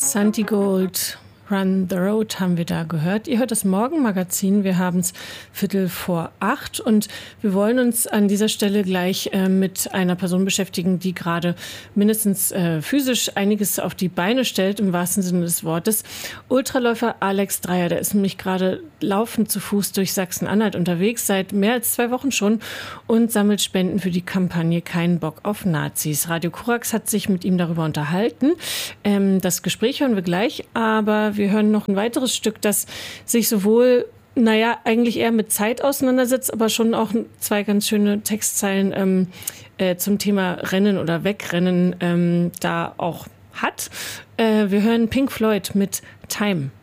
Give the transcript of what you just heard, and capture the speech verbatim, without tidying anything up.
Santi Gold, Run the Road haben wir da gehört. Ihr hört das Morgenmagazin, wir haben es Viertel vor acht und wir wollen uns an dieser Stelle gleich äh, mit einer Person beschäftigen, die gerade mindestens äh, physisch einiges auf die Beine stellt, im wahrsten Sinne des Wortes. Ultraläufer Alex Dreyer, der ist nämlich gerade laufend zu Fuß durch Sachsen-Anhalt unterwegs, seit mehr als zwei Wochen schon und sammelt Spenden für die Kampagne Kein Bock auf Nazis. Radio Korax hat sich mit ihm darüber unterhalten. Ähm, das Gespräch hören wir gleich, aber wir Wir hören noch ein weiteres Stück, das sich sowohl, naja, eigentlich eher mit Zeit auseinandersetzt, aber schon auch zwei ganz schöne Textzeilen ähm, äh, zum Thema Rennen oder Wegrennen ähm, da auch hat. Äh, wir hören Pink Floyd mit Time.